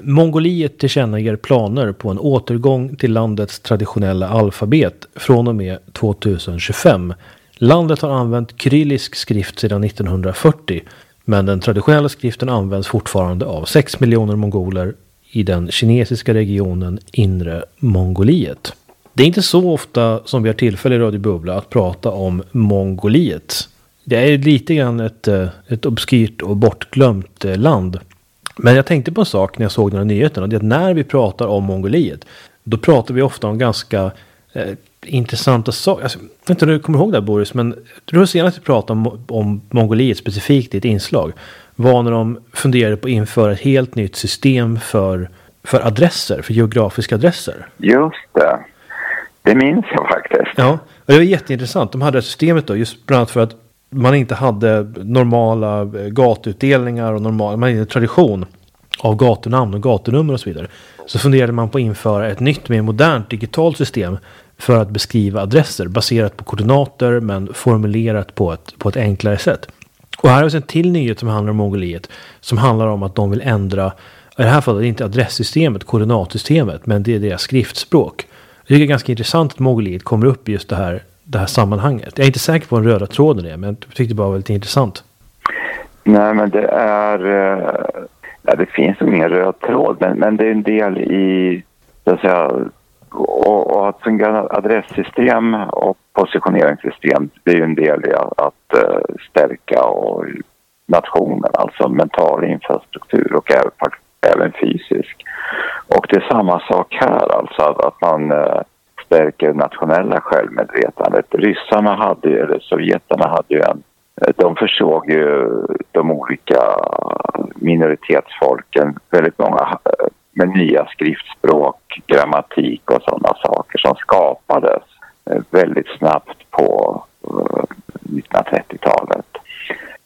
Mongoliet tillkännager planer på en återgång till landets traditionella alfabet från och med 2025. Landet har använt kyrillisk skrift sedan 1940, men den traditionella skriften används fortfarande av 6 miljoner mongoler i den kinesiska regionen Inre Mongoliet. Det är inte så ofta som vi har tillfälle i Radio Bubbla att prata om Mongoliet. Det är lite grann ett obskyrt och bortglömt land. Men jag tänkte på en sak när jag såg den här nyheten, och det är att när vi pratar om Mongoliet, då pratar vi ofta om ganska intressanta saker. Alltså, jag vet inte om du kommer ihåg det här, Boris, men du har senast vi pratade om Mongoliet specifikt i ett inslag var när de funderade på att införa ett helt nytt system för adresser, för geografiska adresser. Just det. Det minns jag faktiskt. Ja, och det var jätteintressant. De hade systemet då, just bland annat för att man inte hade normala gatutdelningar och man hade en tradition av gatunamn och gatunummer och så vidare. Så funderade man på att införa ett nytt, mer modernt digitalt system för att beskriva adresser baserat på koordinater men formulerat på ett enklare sätt. Och här har vi en till nyhet som handlar om Mongoliet, som handlar om att de vill ändra, i det här fallet inte adresssystemet, koordinatsystemet, men det är deras skriftspråk. Jag tycker det är ganska intressant att Mongoliet kommer upp i just det här sammanhanget. Jag är inte säker på en röda tråden det, men jag tyckte det bara var lite intressant. Nej, men det är... det finns ingen röd tråd, men det är en del i, så att säga, och att fungera adresssystem och positioneringssystem, det är ju en del i att stärka och nationen, alltså mental infrastruktur och även fysisk. Och det är samma sak här, alltså att man stärker nationella självmedvetandet. Sovjeterna hade ju de försåg ju de olika minoritetsfolken, väldigt många, med nya skriftspråk, grammatik och sådana saker som skapades väldigt snabbt på